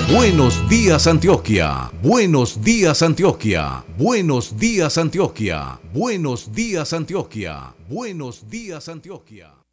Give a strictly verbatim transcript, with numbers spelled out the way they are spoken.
Buenos días, Antioquia. Buenos días, Antioquia. Buenos días, Antioquia. Buenos días, Antioquia. Buenos días, Antioquia.